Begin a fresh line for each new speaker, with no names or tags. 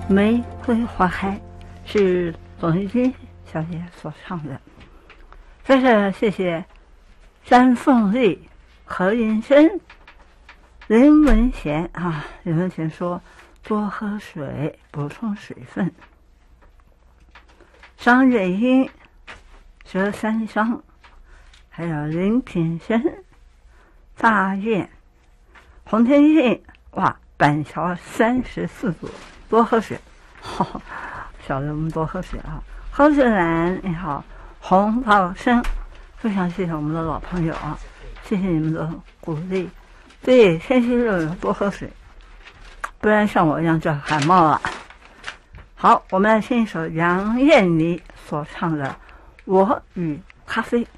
玫瑰花开，是董玉金小姐所唱的。再是谢谢詹凤丽、何云生、林文贤啊，林文贤说多喝水，补充水分。张瑞英、佘三双，还有林品生、大雁、洪天印，哇，板桥34度，多喝水，晓得我们多喝水啊。何志兰你好，洪道生，非常谢谢我们的老朋友啊，谢谢你们的鼓励。对，天气热多喝水，不然像我一样就感冒了。好，我们来听一首杨燕妮所唱的《我与咖啡》。